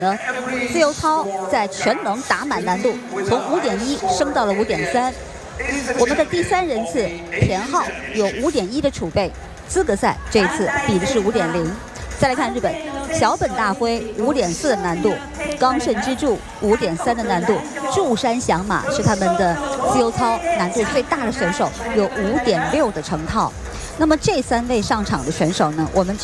自由操在全能打满难度，从5.1升到了5.3。我们的第3人次田浩有5.1的储备，资格赛这一次比的是5.0。再来看日本小本大辉5.4的难度，冈盛之助5.3的难度，柱山响马是他们的自由操难度最大的选手，有5.6的成套。那么这3位上场的选手呢，我们